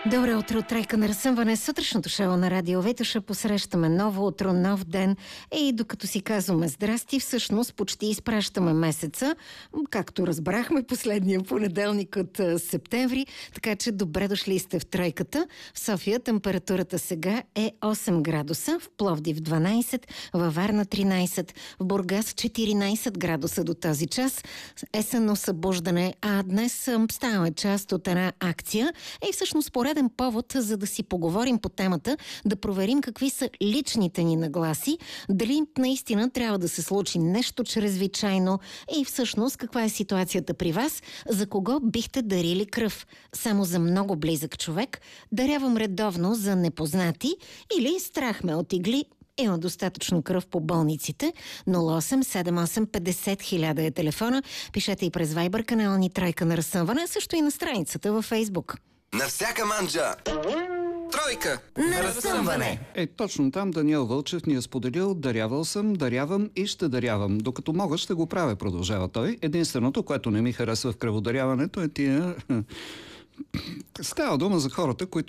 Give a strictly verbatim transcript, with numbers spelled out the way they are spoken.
Добро утро, тройка на разсъмване. Сутрешното шоу на Радио Витоша. Посрещаме ново утро, нов ден. И докато си казваме здрасти, всъщност почти изпращаме месеца, както разбрахме, последния понеделник от септември. Така че добре дошли сте в тройката. В София температурата сега е осем градуса, в Пловдив дванайсет, във Варна тринайсет, в Бургас четиринайсет градуса до този час. Есенно събуждане, а днес ставаме част от една акция. И всъщност пореден повод, за да си поговорим по темата, да проверим какви са личните ни нагласи, дали наистина трябва да се случи нещо чрезвичайно и всъщност каква е ситуацията при вас, за кого бихте дарили кръв. Само за много близък човек, дарявам редовно за непознати или страх ме от игли. Има достатъчно кръв по болниците. нула осем седем осем петдесет хиляда е телефона. Пишете и през Viber, канала ни Тройка на разсъмване, също и на страницата във Facebook. На всяка манджа тройка на разсъмване. Е, точно там Даниел Вълчев ни е споделил: дарявал съм, дарявам и ще дарявам. Докато мога, ще го правя, продължава той. Единственото, което не ми харесва в кръводаряването, е тия... Става дума за хората, които